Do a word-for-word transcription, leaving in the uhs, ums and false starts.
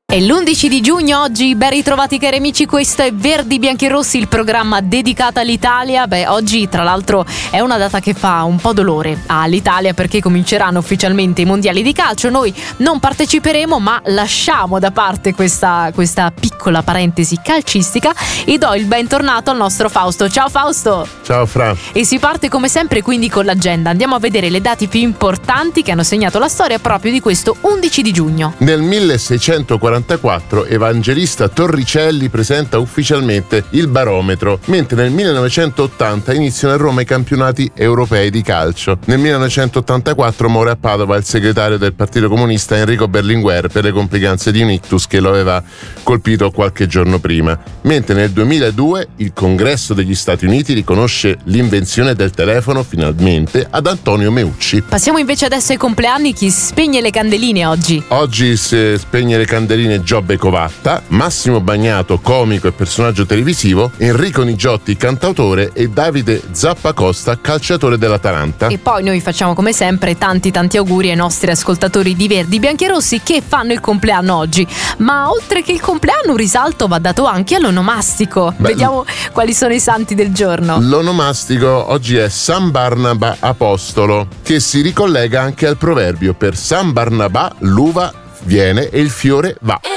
È l'undici di giugno oggi, ben ritrovati cari amici, questo è Verdi Bianchi e Rossi, il programma dedicato all'Italia. Beh, oggi tra l'altro è una data che fa un po' dolore all'Italia perché cominceranno ufficialmente i mondiali di calcio. Noi non parteciperemo, ma lasciamo da parte questa, questa piccola parentesi calcistica e do il bentornato al nostro Fausto. Ciao Fausto! Ciao Fra! E si parte come sempre quindi con l'agenda. Andiamo a vedere le date più importanti che hanno segnato la storia proprio di questo undici di giugno. Nel milleseicentoquarantaquattro Evangelista Torricelli presenta ufficialmente il barometro, mentre nel millenovecentottanta iniziano a Roma i campionati europei di calcio. Nel millenovecentottantaquattro muore a Padova il segretario del Partito Comunista Enrico Berlinguer per le complicanze di un ictus che lo aveva colpito qualche giorno prima, mentre nel duemiladue il Congresso degli Stati Uniti riconosce l'invenzione del telefono finalmente ad Antonio Meucci. Passiamo invece adesso ai compleanni. Chi spegne le candeline oggi? Oggi si spegne le candeline Giobbe Covatta, Massimo Bagnato, comico e personaggio televisivo, Enrico Nigiotti, cantautore, e Davide Zappacosta, calciatore dell'Atalanta. E poi noi facciamo come sempre tanti tanti auguri ai nostri ascoltatori di Verdi Bianchi e Rossi che fanno il compleanno oggi. Ma oltre che il compleanno, un risalto va dato anche all'onomastico. Beh, vediamo quali sono i santi del giorno. L'onomastico oggi è San Barnaba Apostolo, che si ricollega anche al proverbio: per San Barnabà l'uva viene e il fiore va.